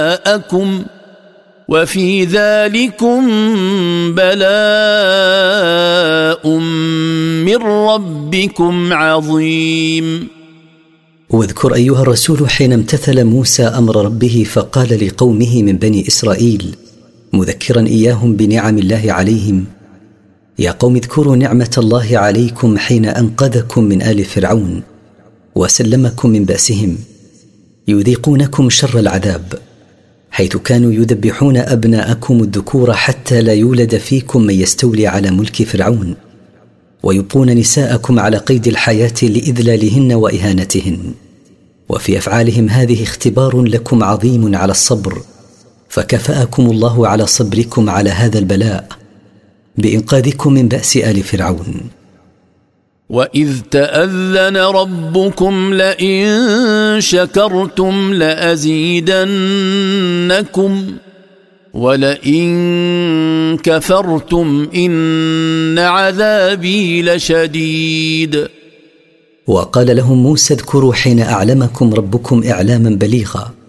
آباءكم وفي ذلكم بلاء من ربكم عظيم. واذكر أيها الرسول حين امتثل موسى أمر ربه فقال لقومه من بني إسرائيل مذكرا إياهم بنعم الله عليهم: يا قوم اذكروا نعمة الله عليكم حين أنقذكم من آل فرعون وسلمكم من بأسهم، يذيقونكم شر العذاب، حيث كانوا يذبحون أبناءكم الذكور حتى لا يولد فيكم من يستولي على ملك فرعون، ويبقون نساءكم على قيد الحياة لإذلالهن وإهانتهن. وفي أفعالهم هذه اختبار لكم عظيم على الصبر، فكفأكم الله على صبركم على هذا البلاء بإنقاذكم من بأس آل فرعون. وإذ تأذن ربكم لئن شكرتم لأزيدنكم ولئن كفرتم إن عذابي لشديد. وقال لهم موسى: اذكروا حين أعلمكم ربكم إعلاما بليغا